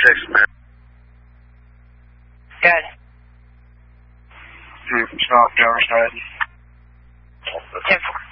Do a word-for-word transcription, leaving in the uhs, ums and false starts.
six, man. Good. Two from Stock, Tower side. ten four.